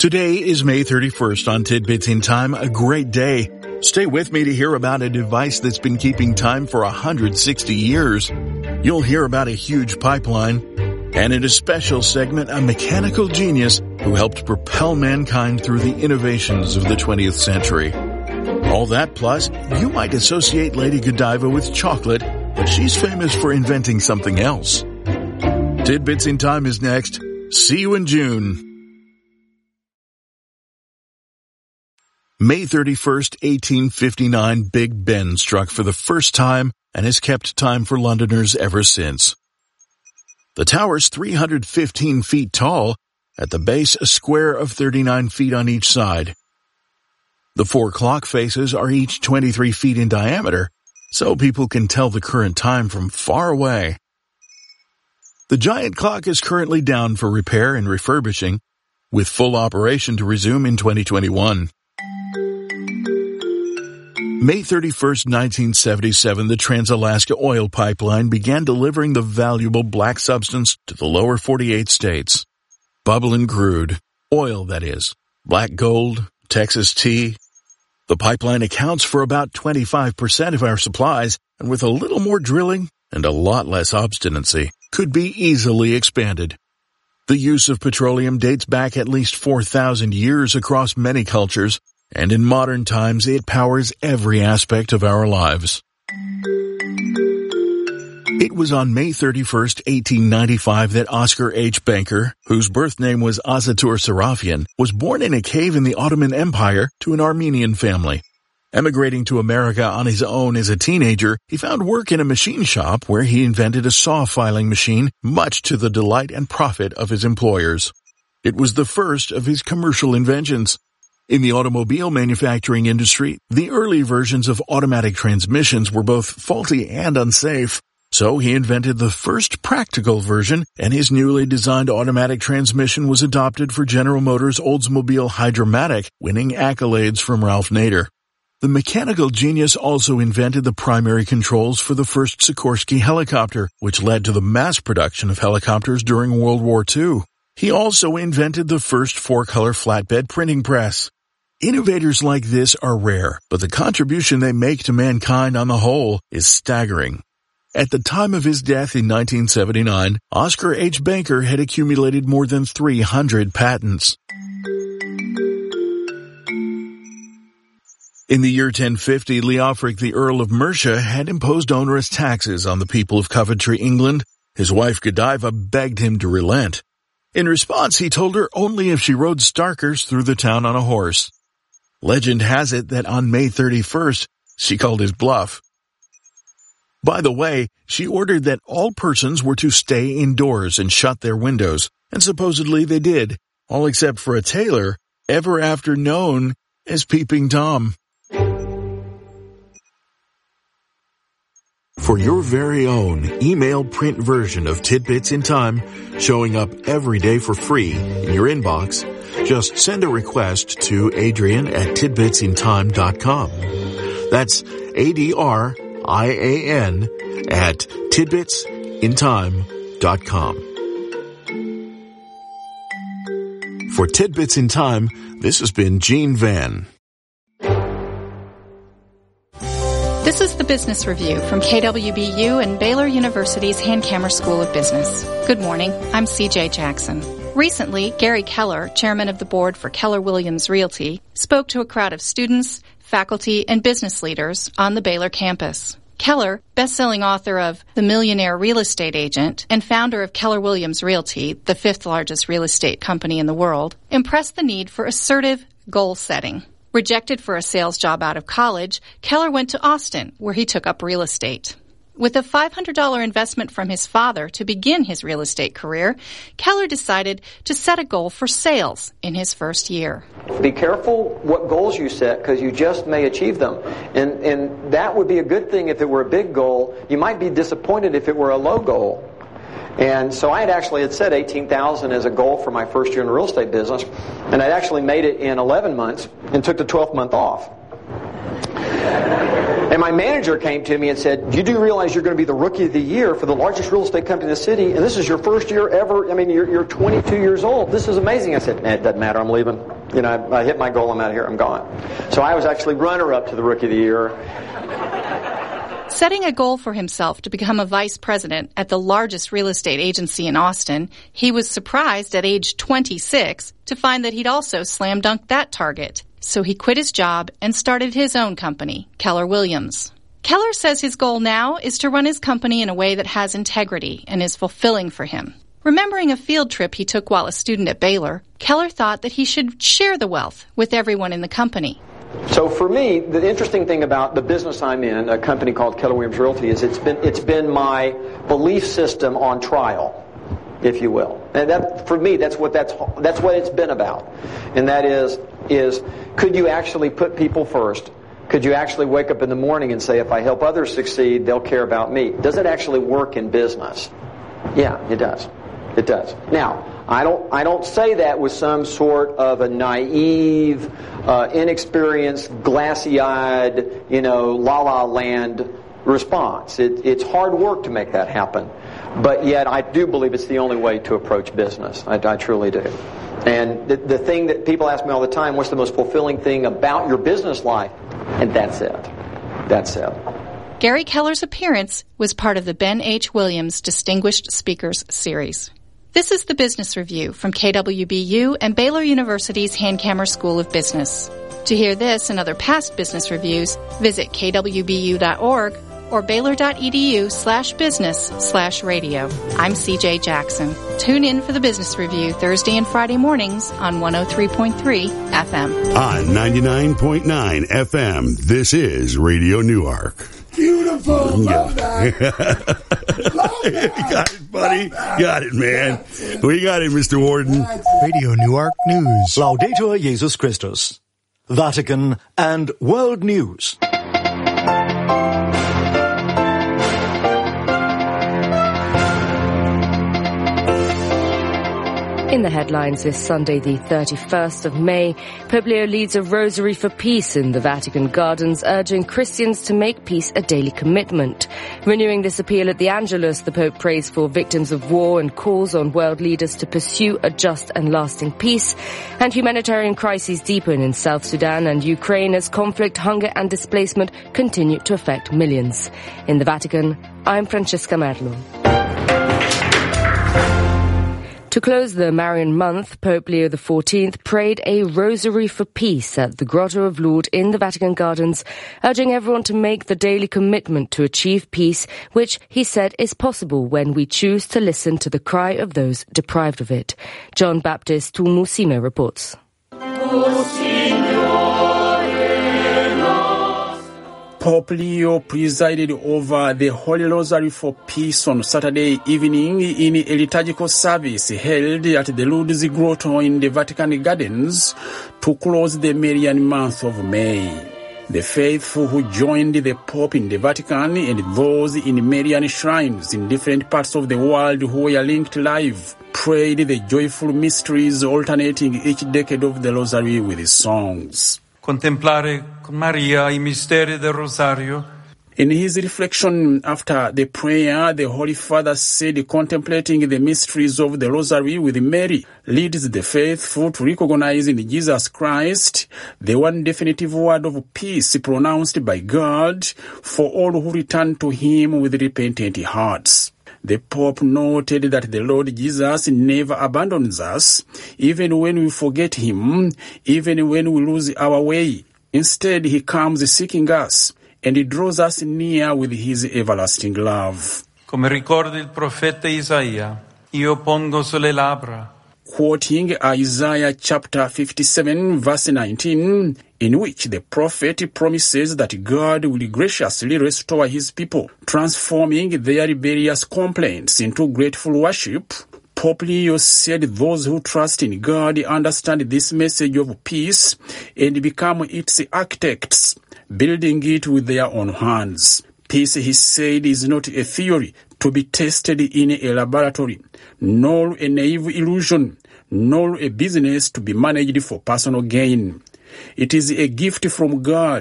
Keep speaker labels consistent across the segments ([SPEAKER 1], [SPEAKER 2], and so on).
[SPEAKER 1] Today is May 31st on Tidbits in Time, a great day. Stay with me to hear about a device that's been keeping time for 160 years. You'll hear about a huge pipeline, and in a special segment, a mechanical genius who helped propel mankind through the innovations of the 20th century. All that plus, you might associate Lady Godiva with chocolate, but she's famous for inventing something else. Tidbits in Time is next. See you in June. May 31st, 1859, Big Ben struck for the first time and has kept time for Londoners ever since. The tower's 315 feet tall, at the base a square of 39 feet on each side. The 4 clock faces are each 23 feet in diameter, so people can tell the current time from far away. The giant clock is currently down for repair and refurbishing, with full operation to resume in 2021. May 31st, 1977, the Trans-Alaska Oil Pipeline began delivering the valuable black substance to the lower 48 states. Bubbling crude, oil that is, black gold, Texas tea. The pipeline accounts for about 25% of our supplies, and with a little more drilling and a lot less obstinacy, could be easily expanded. The use of petroleum dates back at least 4,000 years across many cultures, and in modern times it powers every aspect of our lives. It was on May 31st, 1895 that Oscar H. Banker, whose birth name was Azatur Serafian, was born in a cave in the Ottoman Empire to an Armenian family. Emigrating to America on his own as a teenager, he found work in a machine shop where he invented a saw filing machine, much to the delight and profit of his employers. It was the first of his commercial inventions. In the automobile manufacturing industry, the early versions of automatic transmissions were both faulty and unsafe, so he invented the first practical version, and his newly designed automatic transmission was adopted for General Motors' Oldsmobile Hydra-Matic, winning accolades from Ralph Nader. The mechanical genius also invented the primary controls for the first Sikorsky helicopter, which led to the mass production of helicopters during World War II. He also invented the first 4-color flatbed printing press. Innovators like this are rare, but the contribution they make to mankind on the whole is staggering. At the time of his death in 1979, Oscar H. Banker had accumulated more than 300 patents. In the year 1050, Leofric, the Earl of Mercia, had imposed onerous taxes on the people of Coventry, England. His wife Godiva begged him to relent. In response, he told her only if she rode Starkers through the town on a horse. Legend has it that on May 31st, she called his bluff. By the way, she ordered that all persons were to stay indoors and shut their windows, and supposedly they did, all except for a tailor, ever after known as Peeping Tom. For your very own email print version of Tidbits in Time, showing up every day for free in your inbox, just send a request to Adrian@tidbitsintime.com. That's ADRIAN at tidbitsintime.com. For Tidbits in Time, this has been Gene Van.
[SPEAKER 2] This is the Business Review from KWBU and Baylor University's Hankamer School of Business. Good morning, I'm CJ Jackson. Recently, Gary Keller, chairman of the board for Keller Williams Realty, spoke to a crowd of students, faculty, and business leaders on the Baylor campus. Keller, best-selling author of The Millionaire Real Estate Agent and founder of Keller Williams Realty, the 5th largest real estate company in the world, impressed the need for assertive goal setting. Rejected for a sales job out of college, Keller went to Austin, where he took up real estate. With a $500 investment from his father to begin his real estate career, Keller decided to set a goal for sales in his first year.
[SPEAKER 3] Be careful what goals you set, because you just may achieve them. And that would be a good thing if it were a big goal. You might be disappointed if it were a low goal. And so I had set $18,000 as a goal for my first year in the real estate business, and I'd actually made it in 11 months and took the 12th month off. And my manager came to me and said, you do realize you're going to be the rookie of the year for the largest real estate company in the city, and this is your first year ever. I mean, you're 22 years old. This is amazing. I said, nah, it doesn't matter. I'm leaving. You know, I hit my goal. I'm out of here. I'm gone. So I was actually runner-up to the rookie of the year.
[SPEAKER 2] Setting a goal for himself to become a vice president at the largest real estate agency in Austin, he was surprised at age 26 to find that he'd also slam dunked that target. So he quit his job and started his own company, Keller Williams. Keller says his goal now is to run his company in a way that has integrity and is fulfilling for him. Remembering a field trip he took while a student at Baylor, Keller thought that he should share the wealth with everyone in the company.
[SPEAKER 3] So for me, the interesting thing about the business I'm in, a company called Keller Williams Realty, is it's been my belief system on trial, if you will. And that, for me, that's what it's been about. And that is could you actually put people first? Could you actually wake up in the morning and say, if I help others succeed, they'll care about me? Does it actually work in business? Yeah, it does. It does. Now, I don't say that with some sort of a naive, inexperienced, glassy-eyed, la-la land response. It's hard work to make that happen. But yet I do believe it's the only way to approach business. I truly do. And the thing that people ask me all the time, what's the most fulfilling thing about your business life? And that's it. That's it.
[SPEAKER 2] Gary Keller's appearance was part of the Ben H. Williams Distinguished Speakers Series. This is the Business Review from KWBU and Baylor University's Hankamer School of Business. To hear this and other past business reviews, visit kwbu.org or baylor.edu/business/radio. I'm CJ Jackson. Tune in for the Business Review Thursday and Friday mornings on 103.3 FM.
[SPEAKER 4] On 99.9 FM, this is Radio Newark.
[SPEAKER 5] Beautiful. Love that. Love that.
[SPEAKER 4] Got it, buddy. Got it, man. We got it, Mr. Warden.
[SPEAKER 6] Radio Newark News. Laudetur Jesus Christus. Vatican and World News.
[SPEAKER 7] In the headlines this Sunday, the 31st of May, Pope Leo leads a rosary for peace in the Vatican Gardens, urging Christians to make peace a daily commitment. Renewing this appeal at the Angelus, the Pope prays for victims of war and calls on world leaders to pursue a just and lasting peace. And humanitarian crises deepen in South Sudan and Ukraine as conflict, hunger and displacement continue to affect millions. In the Vatican, I'm Francesca Merlo. To close the Marian month, Pope Leo XIV prayed a rosary for peace at the Grotto of Lourdes in the Vatican Gardens, urging everyone to make the daily commitment to achieve peace, which he said is possible when we choose to listen to the cry of those deprived of it. John Baptist Tumusime reports.
[SPEAKER 8] Pope Leo presided over the Holy Rosary for Peace on Saturday evening in a liturgical service held at the Lourdes Grotto in the Vatican Gardens to close the Marian month of May. The faithful who joined the Pope in the Vatican and those in Marian shrines in different parts of the world who were linked live prayed the joyful mysteries, alternating each decade of the Rosary with songs.
[SPEAKER 9] Contemplare con Maria I misteri del Rosario.
[SPEAKER 8] In his reflection after the prayer, the Holy Father said contemplating the mysteries of the Rosary with Mary leads the faithful to recognize in Jesus Christ the one definitive word of peace pronounced by God for all who return to Him with repentant hearts. The Pope noted that the Lord Jesus never abandons us, even when we forget Him, even when we lose our way. Instead, He comes seeking us, and He draws us near with His everlasting love.
[SPEAKER 9] Come ricorda il profeta Isaia, io pongo sulle labbra.
[SPEAKER 8] Quoting Isaiah chapter 57, verse 19, in which the prophet promises that God will graciously restore His people, transforming their rebellious complaints into grateful worship, Pope Leo said those who trust in God understand this message of peace and become its architects, building it with their own hands. Peace, he said, is not a theory to be tested in a laboratory, nor a naive illusion, nor a business to be managed for personal gain. It is a gift from God,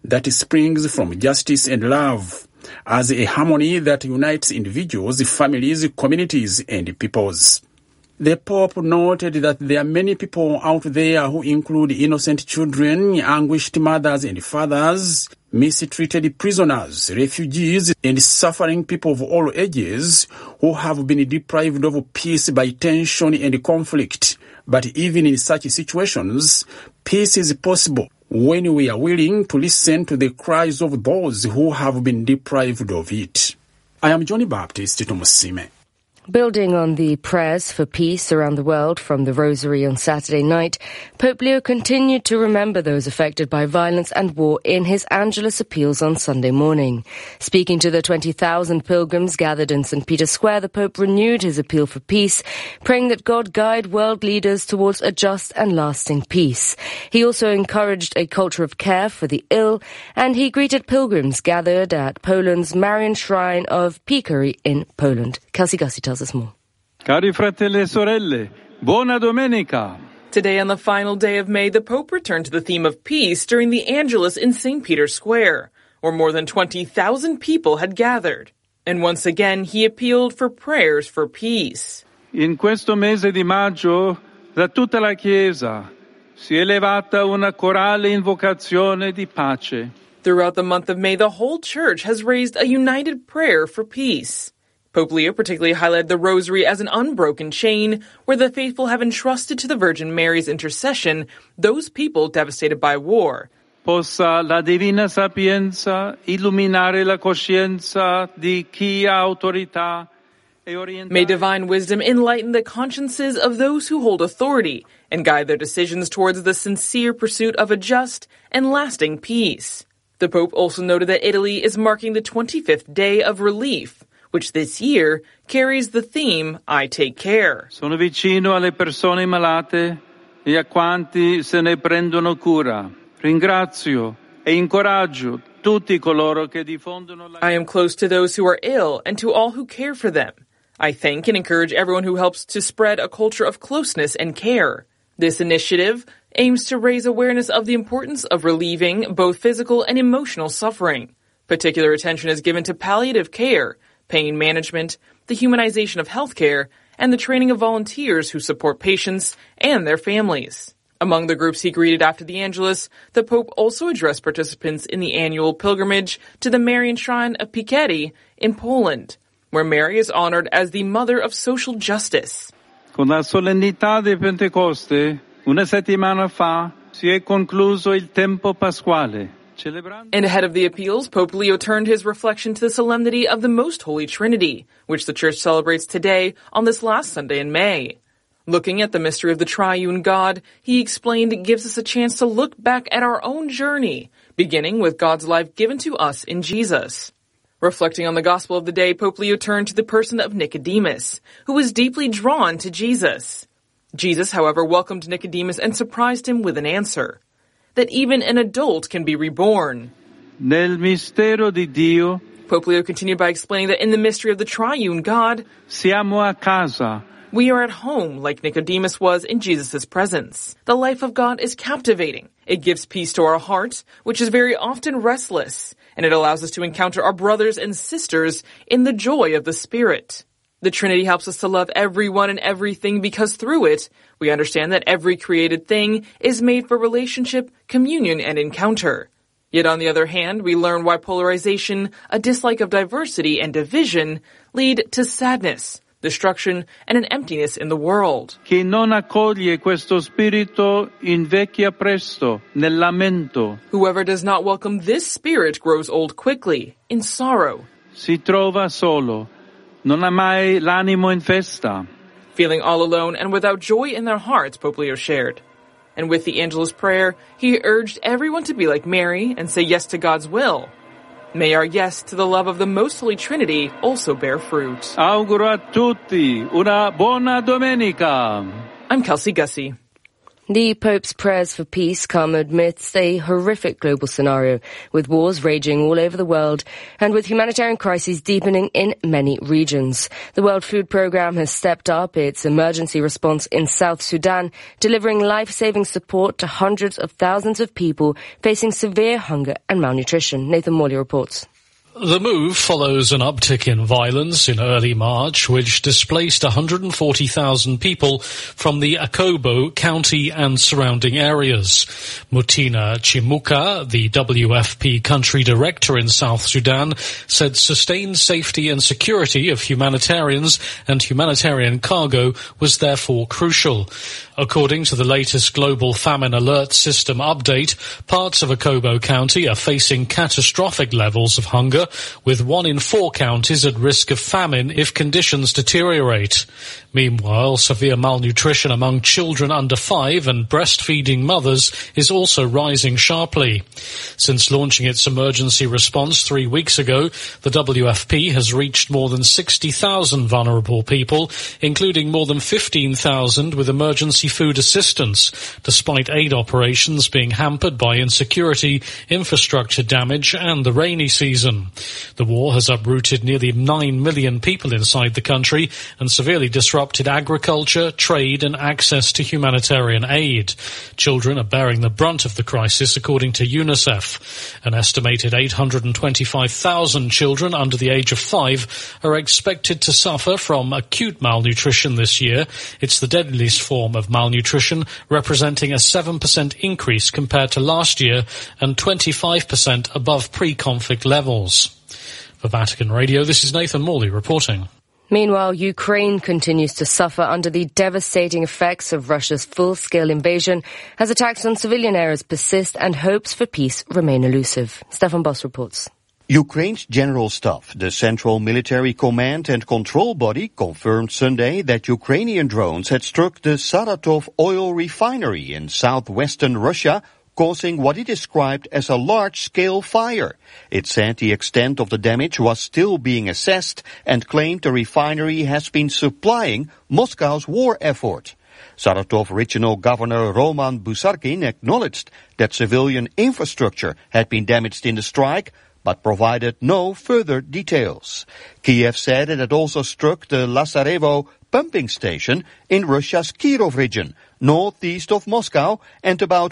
[SPEAKER 8] that springs from justice and love, as a harmony that unites individuals, families, communities, and peoples. The Pope noted that there are many people out there who include innocent children, anguished mothers and fathers, mistreated prisoners, refugees, and suffering people of all ages who have been deprived of peace by tension and conflict. But even in such situations, peace is possible when we are willing to listen to the cries of those who have been deprived of it. I am Johnny Baptist Tomusime.
[SPEAKER 7] Building on the prayers for peace around the world from the Rosary on Saturday night, Pope Leo continued to remember those affected by violence and war in his Angelus appeals on Sunday morning. Speaking to the 20,000 pilgrims gathered in St. Peter's Square, the Pope renewed his appeal for peace, praying that God guide world leaders towards a just and lasting peace. He also encouraged a culture of care for the ill, and he greeted pilgrims gathered at Poland's Marian Shrine of Piekarze in Poland. Kelsey Gussie tells us more.
[SPEAKER 10] Cari fratelli e sorelle, buona domenica.
[SPEAKER 11] Today, on the final day of May, the Pope returned to the theme of peace during the Angelus in St. Peter's Square, where more than 20,000 people had gathered. And once again, he appealed for prayers for peace.
[SPEAKER 10] In questo mese di maggio, da tutta la Chiesa, si è elevata una corale invocazione di pace.
[SPEAKER 11] Throughout the month of May, the whole Church has raised a united prayer for peace. Pope Leo particularly highlighted the Rosary as an unbroken chain where the faithful have entrusted to the Virgin Mary's intercession those people devastated by war.
[SPEAKER 10] Possa la divina sapienza illuminare la coscienza di chi ha autorità e orientare.
[SPEAKER 11] May divine wisdom enlighten the consciences of those who hold authority and guide their decisions towards the sincere pursuit of a just and lasting peace. The Pope also noted that Italy is marking the 25th day of relief, which this year carries the theme, I Take Care.
[SPEAKER 10] Sono vicino alle persone malate e a quanti se ne prendono cura. Ringrazio e incoraggio tutti coloro che diffondono la...
[SPEAKER 11] I am close to those who are ill and to all who care for them. I thank and encourage everyone who helps to spread a culture of closeness and care. This initiative aims to raise awareness of the importance of relieving both physical and emotional suffering. Particular attention is given to palliative care, pain management, the humanization of healthcare, and the training of volunteers who support patients and their families. Among the groups he greeted after the Angelus, the Pope also addressed participants in the annual pilgrimage to the Marian Shrine of Piekarze in Poland, where Mary is honored as the Mother of Social Justice.
[SPEAKER 10] Con la solennità di Pentecoste, una settimana fa, si è concluso il tempo pasquale.
[SPEAKER 11] And ahead of the appeals, Pope Leo turned his reflection to the solemnity of the Most Holy Trinity, which the Church celebrates today on this last Sunday in May. Looking at the mystery of the triune God, he explained it gives us a chance to look back at our own journey, beginning with God's life given to us in Jesus. Reflecting on the Gospel of the day, Pope Leo turned to the person of Nicodemus, who was deeply drawn to Jesus. Jesus, however, welcomed Nicodemus and surprised him with an answer. That even an adult can be reborn.
[SPEAKER 10] Nel mistero di Dio,
[SPEAKER 11] Pope Leo continued by explaining that in the mystery of the triune God,
[SPEAKER 10] siamo a casa.
[SPEAKER 11] We are at home like Nicodemus was in Jesus' presence. The life of God is captivating. It gives peace to our heart, which is very often restless, and it allows us to encounter our brothers and sisters in the joy of the Spirit. The Trinity helps us to love everyone and everything because through it, we understand that every created thing is made for relationship, communion, and encounter. Yet on the other hand, we learn why polarization, a dislike of diversity, and division lead to sadness, destruction, and an emptiness in the world.
[SPEAKER 10] Chi non accoglie questo spirito invecchia presto nel lamento.
[SPEAKER 11] Whoever does not welcome this spirit grows old quickly, in sorrow.
[SPEAKER 10] Si trova solo. Non ha mai l'animo in festa.
[SPEAKER 11] Feeling all alone and without joy in their hearts, Pope Leo shared. And with the Angelus prayer, he urged everyone to be like Mary and say yes to God's will. May our yes to the love of the Most Holy Trinity also bear fruit.
[SPEAKER 10] Auguro a tutti una buona domenica.
[SPEAKER 11] I'm Kelsey Gussie.
[SPEAKER 7] The Pope's prayers for peace come amidst a horrific global scenario, with wars raging all over the world and with humanitarian crises deepening in many regions. The World Food Programme has stepped up its emergency response in South Sudan, delivering life-saving support to hundreds of thousands of people facing severe hunger and malnutrition. Nathan Morley reports.
[SPEAKER 12] The move follows an uptick in violence in early March, which displaced 140,000 people from the Akobo county and surrounding areas. Mutina Chimuka, the WFP country director in South Sudan, said sustained safety and security of humanitarians and humanitarian cargo was therefore crucial. According to the latest Global Famine Alert System update, parts of Akobo County are facing catastrophic levels of hunger, with 1 in 4 counties at risk of famine if conditions deteriorate. Meanwhile, severe malnutrition among children under 5 and breastfeeding mothers is also rising sharply. Since launching its emergency response 3 weeks ago, the WFP has reached more than 60,000 vulnerable people, including more than 15,000 with emergency food assistance, despite aid operations being hampered by insecurity, infrastructure damage and the rainy season. The war has uprooted nearly 9 million people inside the country and severely disrupted agriculture, trade and access to humanitarian aid. Children are bearing the brunt of the crisis, according to UNICEF. An estimated 825,000 children under the age of 5 are expected to suffer from acute malnutrition this year. It's the deadliest form of malnutrition, representing a 7% increase compared to last year and 25% above pre-conflict levels. For Vatican Radio, this is Nathan Morley reporting.
[SPEAKER 7] Meanwhile, Ukraine continues to suffer under the devastating effects of Russia's full-scale invasion as attacks on civilian areas persist and hopes for peace remain elusive. Stefan Boss reports.
[SPEAKER 13] Ukraine's General Staff, the Central Military Command and Control Body, confirmed Sunday that Ukrainian drones had struck the Saratov oil refinery in southwestern Russia, causing what it described as a large-scale fire. It said the extent of the damage was still being assessed and claimed the refinery has been supplying Moscow's war effort. Saratov Regional Governor Roman Busarkin acknowledged that civilian infrastructure had been damaged in the strike, but provided no further details. Kiev said it had also struck the Lazarevo pumping station in Russia's Kirov region, northeast of Moscow and about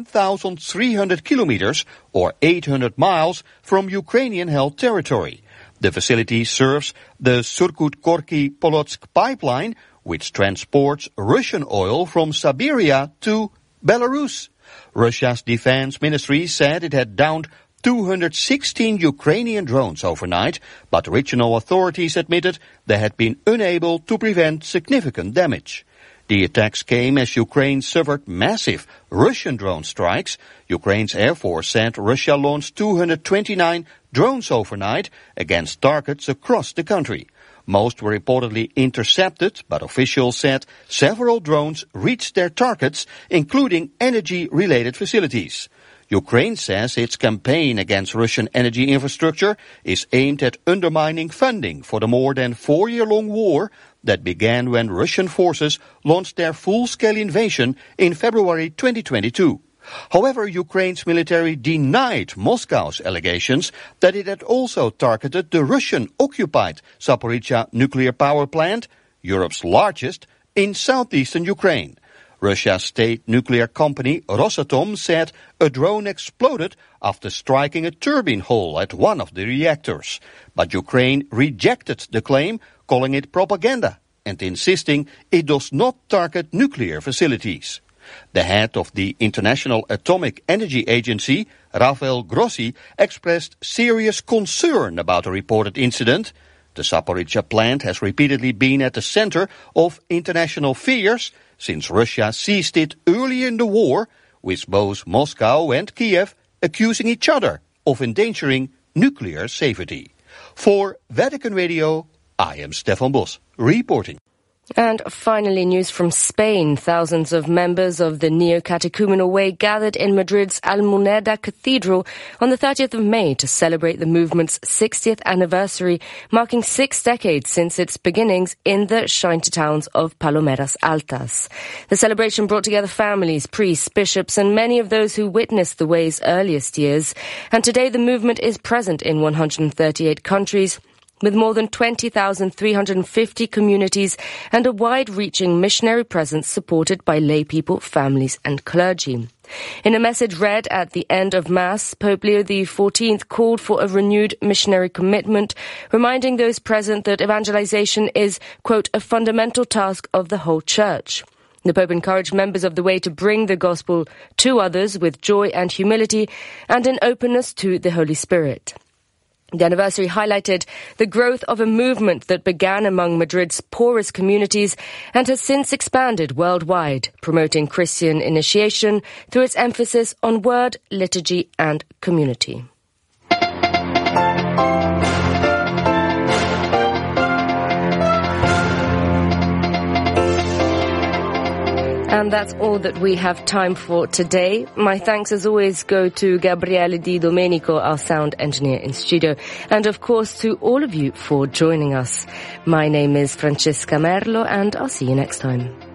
[SPEAKER 13] 1,300 kilometers or 800 miles from Ukrainian-held territory. The facility serves the Surkut-Gorky-Polotsk pipeline, which transports Russian oil from Siberia to Belarus. Russia's defense ministry said it had downed 216 Ukrainian drones overnight, but regional authorities admitted they had been unable to prevent significant damage. The attacks came as Ukraine suffered massive Russian drone strikes. Ukraine's Air Force said Russia launched 229 drones overnight against targets across the country. Most were reportedly intercepted, but officials said several drones reached their targets, including energy-related facilities. Ukraine says its campaign against Russian energy infrastructure is aimed at undermining funding for the more than 4-year-long war that began when Russian forces launched their full-scale invasion in February 2022. However, Ukraine's military denied Moscow's allegations that it had also targeted the Russian-occupied Zaporizhzhia nuclear power plant, Europe's largest, in southeastern Ukraine. Russia's state nuclear company Rosatom said a drone exploded after striking a turbine hole at one of the reactors. But Ukraine rejected the claim, calling it propaganda and insisting it does not target nuclear facilities. The head of the International Atomic Energy Agency, Rafael Grossi, expressed serious concern about the reported incident. The Zaporizhzhia plant has repeatedly been at the center of international fears since Russia seized it earlier in the war, with both Moscow and Kiev accusing each other of endangering nuclear safety. For Vatican Radio, I am Stefan Bos, reporting.
[SPEAKER 7] And finally, news from Spain. Thousands of members of the Neo-Catechumenal Way gathered in Madrid's Almuneda Cathedral on the 30th of May to celebrate the movement's 60th anniversary, marking 6 decades since its beginnings in the shinter towns of Palomeras Altas. The celebration brought together families, priests, bishops, and many of those who witnessed the Way's earliest years. And today the movement is present in 138 countries, with more than 20,350 communities and a wide-reaching missionary presence supported by lay people, families and clergy. In a message read at the end of Mass, Pope Leo XIV called for a renewed missionary commitment, reminding those present that evangelization is, quote, a fundamental task of the whole Church. The Pope encouraged members of the Way to bring the gospel to others with joy and humility and an openness to the Holy Spirit. The anniversary highlighted the growth of a movement that began among Madrid's poorest communities and has since expanded worldwide, promoting Christian initiation through its emphasis on word, liturgy and community. And that's all that we have time for today. My thanks as always go to Gabriele Di Domenico, our sound engineer in studio, and of course to all of you for joining us. My name is Francesca Merlo and I'll see you next time.